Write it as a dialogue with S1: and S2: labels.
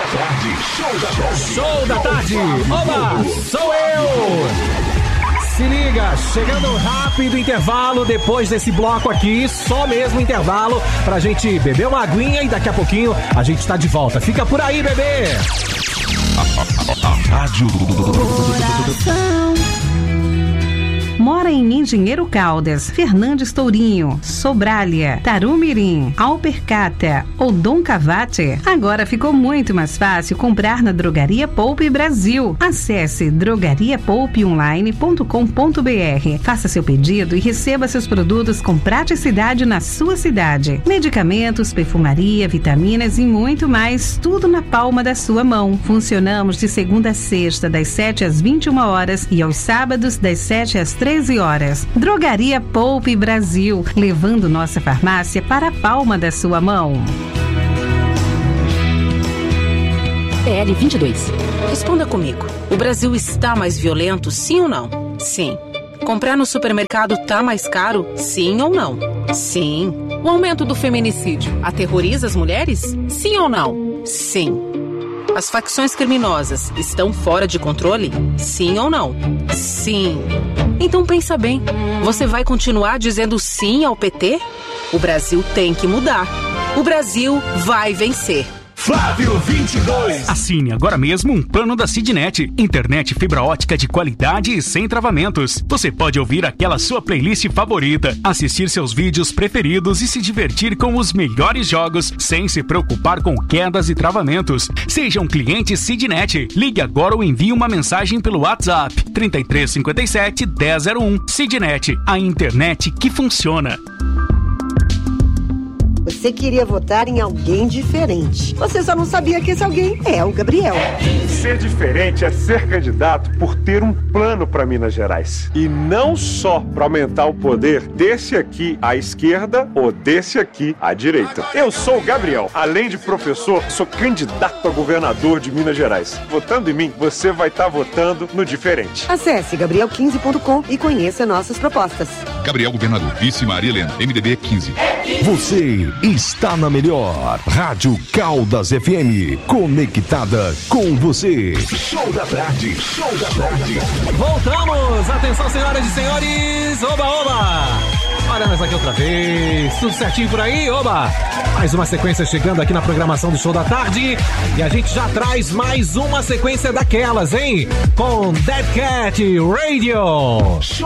S1: Show da tarde. Oba, sou eu. Se liga, chegando rápido intervalo depois desse bloco aqui, só mesmo intervalo pra gente beber uma aguinha e daqui a pouquinho a gente tá de volta. Fica por aí, bebê!
S2: Rádio
S3: Mora em Engenheiro Caldas, Fernandes Tourinho, Sobralha, Tarumirim, Alpercata ou Dom Cavate? Agora ficou muito mais fácil comprar na Drogaria Poupe Brasil. Acesse drogariapoupeonline.com.br. Faça seu pedido e receba seus produtos com praticidade na sua cidade. Medicamentos, perfumaria, vitaminas e muito mais, tudo na palma da sua mão. Funcionamos de segunda a sexta, das 7 às 21 horas e aos sábados, das 7 às 13 horas. Drogaria Poupe Brasil, levando nossa farmácia para a palma da sua mão.
S4: PL 22. Responda comigo. O Brasil está mais violento, sim ou não? Sim. Comprar no supermercado tá mais caro, sim ou não? Sim. O aumento do feminicídio aterroriza as mulheres? Sim ou não? Sim. As facções criminosas estão fora de controle? Sim ou não? Sim. Então pensa bem, você vai continuar dizendo sim ao PT? O Brasil tem que mudar. O Brasil vai vencer.
S2: Flávio 22.
S5: Assine agora mesmo um plano da Cidnet. Internet fibra ótica de qualidade e sem travamentos. Você pode ouvir aquela sua playlist favorita, assistir seus vídeos preferidos e se divertir com os melhores jogos sem se preocupar com quedas e travamentos. Seja um cliente Cidnet. Ligue agora ou envie uma mensagem pelo WhatsApp 3357 1001. Cidnet, a internet que funciona.
S6: Você queria votar em alguém diferente. Você só não sabia que esse alguém é o Gabriel.
S7: Ser diferente é ser candidato por ter um plano para Minas Gerais. E não só para aumentar o poder desse aqui à esquerda ou desse aqui à direita. Eu sou o Gabriel. Além de professor, sou candidato a governador de Minas Gerais. Votando em mim, você vai estar votando no diferente.
S6: Acesse gabriel15.com e conheça nossas propostas.
S2: Gabriel Governador, Vice Maria Helena, MDB 15.
S8: Você está na melhor Rádio Caldas FM, conectada com você.
S2: Show da tarde, show da tarde.
S1: Voltamos! Atenção, senhoras e senhores! Oba, oba! Olha nós aqui outra vez. Tudo certinho por aí? Oba! Mais uma sequência chegando aqui na programação do Show da Tarde. E a gente já traz mais uma sequência daquelas, hein? Com Dead Cat Radio.